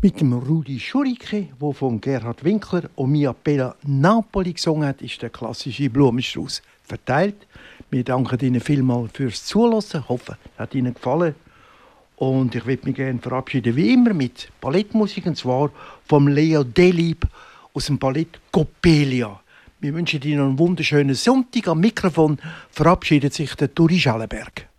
Mit dem Rudi Schurike, der von Gerhard Winkler und Mia Bella Napoli gesungen hat, ist der klassische Blumenstrauß verteilt. Wir danken Ihnen vielmals fürs Zuhören. Ich hoffe, es hat Ihnen gefallen. Und ich würde mich gerne verabschieden, wie immer, mit Ballettmusik, und zwar vom Leo Delib aus dem Ballett Coppelia. Wir wünschen Ihnen einen wunderschönen Sonntag. Am Mikrofon verabschiedet sich der Turi Schellenberg.